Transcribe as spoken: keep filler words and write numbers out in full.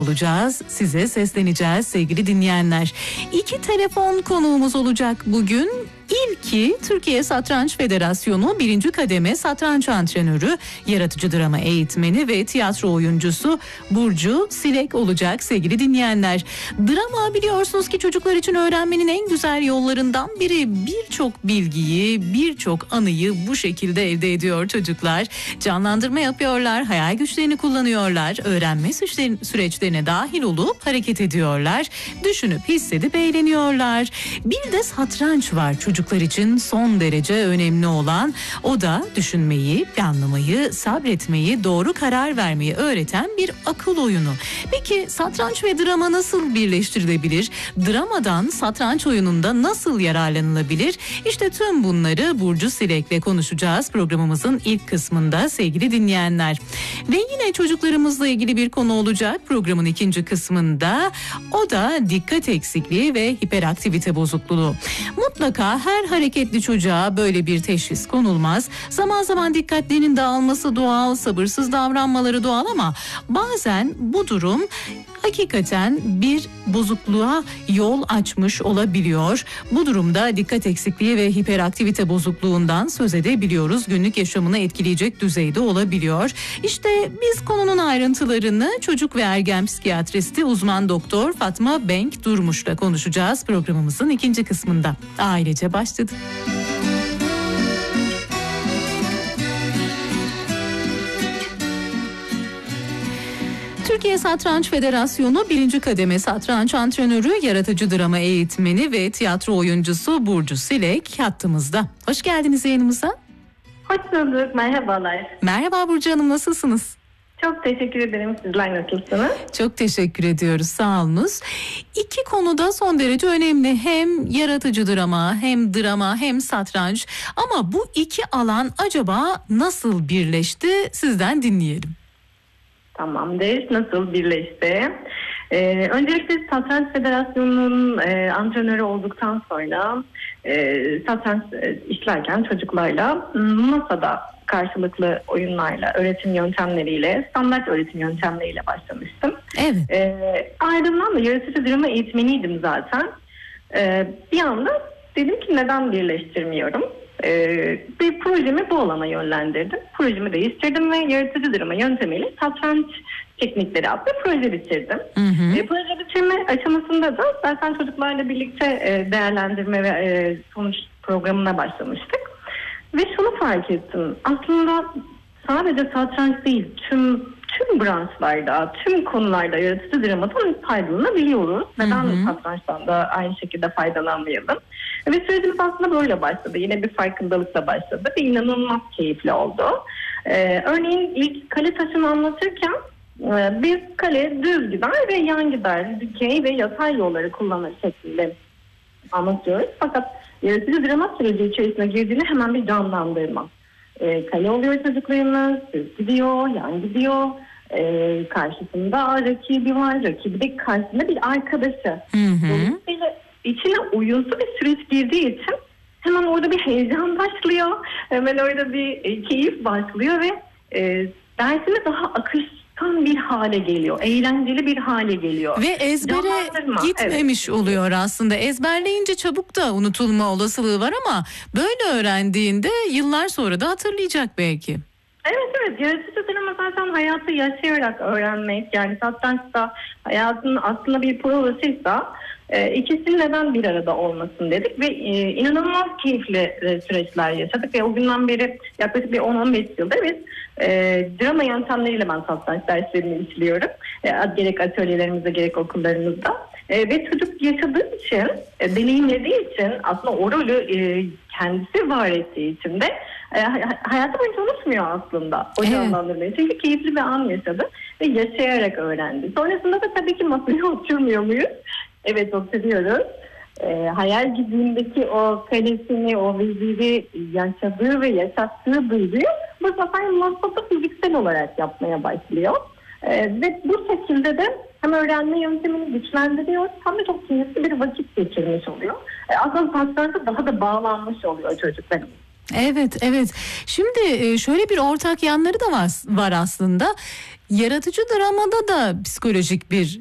olacağız. Size sesleneceğiz sevgili dinleyenler. İki telefon konuğumuz olacak bugün. İlki Türkiye Satranç Federasyonu birinci kademe satranç antrenörü, yaratıcı drama eğitmeni ve tiyatro oyuncusu Burcu Silek olacak sevgili dinleyenler. Drama biliyorsunuz ki çocuklar için öğrenmenin en güzel yollarından biri. Birçok bilgiyi, birçok anıyı bu şekilde elde ediyor çocuklar. Canlandırma yapıyorlar, hayal güçlerini kullanıyorlar, öğrenme süreçlerine dahil olup hareket ediyorlar, düşünüp hissedip eğleniyorlar. Bir de satranç var çocuklar için son derece önemli olan. O da düşünmeyi, planlamayı, sabretmeyi, doğru karar vermeyi öğreten bir akıl oyunu. Peki satranç ve drama nasıl birleştirilebilir? Dramadan satranç oyununda nasıl yararlanılabilir? İşte tüm bunları Burcu Silek'le konuşacağız programımızın ilk kısmında sevgili dinleyenler. Ve yine çocuklarımızla ilgili bir konu olacak programın ikinci kısmında. O da dikkat eksikliği ve hiperaktivite bozukluğu. Mutlaka her hareketli çocuğa böyle bir teşhis konulmaz. Zaman zaman dikkatlerinin dağılması doğal, sabırsız davranmaları doğal ama bazen bu durum hakikaten bir bozukluğa yol açmış olabiliyor. Bu durumda dikkat eksikliği ve hiperaktivite bozukluğundan söz edebiliyoruz. Günlük yaşamını etkileyecek düzeyde olabiliyor. İşte biz konunun ayrıntılarını çocuk ve ergen psikiyatristi uzman doktor Fatma Benk Durmuş'la konuşacağız programımızın ikinci kısmında. Ailece başladık. Türkiye Satranç Federasyonu birinci kademe satranç antrenörü, yaratıcı drama eğitmeni ve tiyatro oyuncusu Burcu Silek hattımızda. Hoş geldiniz yayınımıza. Hoş bulduk, merhabalar. Merhaba Burcu Hanım, nasılsınız? Çok teşekkür ederim. Sizler nasılsınız? Çok teşekkür ediyoruz, sağ olunuz. İki konuda son derece önemli. Hem yaratıcı drama, hem drama, hem satranç. Ama bu iki alan acaba nasıl birleşti? Sizden dinleyelim. Tamamdır. Nasıl birleşti? Ee, öncelikle Satranç Federasyonu'nun e, antrenörü olduktan sonra e, satranç e, işlerken çocuklarla masada karşılıklı oyunlarla, öğretim yöntemleriyle, standart öğretim yöntemleriyle başlamıştım. Evet. Ee, ardından da yaratıcı drama eğitmeniydim zaten. Ee, bir anda dedim ki neden birleştirmiyorum? Ee, bir projemi bu alana yönlendirdim. Projemi değiştirdim ve yaratıcı drama yöntemiyle satranç teknikleri adlı proje bitirdim. Hı hı. E, proje bitirme aşamasında da zaten çocuklarla birlikte e, değerlendirme ve e, sonuç programına başlamıştık. Ve şunu fark ettim. Aslında sadece satranç değil, tüm tüm branşlarda, tüm konularda yaratıcı dramadan faydalanabiliyoruz. Neden hı hı. satrançtan da aynı şekilde faydalanmayalım? Ve sürecimiz aslında böyle başladı. Yine bir farkındalıkla başladı ve inanılmaz keyifli oldu. Ee, örneğin ilk kale taşını anlatırken e, biz kale düz gider ve yan gider, dikey ve yatay yolları kullanır şeklinde anlatıyoruz. Fakat yaratıcı drama süreci içerisine girdiğinde hemen bir canlandırma. E, kale oluyor çocuklarımız, düz gidiyor, yan gidiyor. E, karşısında rakibi var, rakibi de karşısında bir arkadaşı. Hı hı. Dolayısıyla içine uyumlu bir süreç girdiği için hemen orada bir heyecan başlıyor. Hemen orada bir e, keyif başlıyor ve e, dersine daha akışkan bir hale geliyor. Eğlenceli bir hale geliyor. Ve ezbere gitmemiş evet. oluyor aslında. Ezberleyince çabuk da unutulma olasılığı var ama böyle öğrendiğinde yıllar sonra da hatırlayacak belki. Evet evet, yaratıcı drama zaten hayatı yaşayarak öğrenmek, yani satrançta hayatın aslında bir provasıysa e, ikisinin neden bir arada olmasın dedik ve e, inanılmaz keyifli e, süreçler yaşadık ve o günden beri yaklaşık bir on on beş yıldır biz e, drama yöntemleriyle ben satranç derslerini işliyorum. E, gerek atölyelerimizde gerek okullarımızda. E, ve çocuk yaşadığı için, e, deneyimlediği için aslında o rolü e, kendisi var ettiği için de e, hayatı boyunca unutmuyor aslında o canlandırmayı. Evet. Çünkü keyifli bir an yaşadı ve yaşayarak öğrendi. Sonrasında da tabii ki masaya oturmuyor muyuz? Evet, oturuyoruz. E, hayal gücündeki o kalesini, o veziri yaşadığı ve yaşattığı duyguyu bu sefer masada fiziksel olarak yapmaya başlıyor. E, ve bu şekilde de hem öğrenme yöntemini güçlendiriyor hem de çok keyifli bir vakit geçirmiş oluyor. E, aslında satrançta daha da bağlanmış oluyor çocuklarımız. Evet, evet. Şimdi şöyle bir ortak yanları da var, var aslında. Yaratıcı dramada da psikolojik bir